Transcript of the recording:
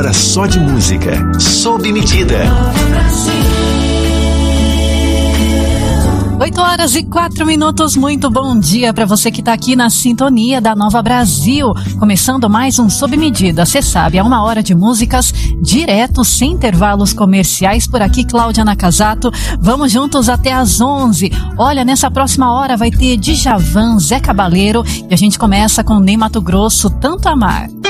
hora só de música, sob medida. 8h04, muito bom dia para você que está aqui na sintonia da Nova Brasil, começando mais um Sob Medida. Você sabe, é 1 hora de músicas direto, sem intervalos comerciais. Por aqui, Cláudia Nakazato, vamos juntos até às 11. Olha, nessa próxima hora vai ter Djavan, Zé Cabaleiro, e a gente começa com Ney Matogrosso, Tanto Amar.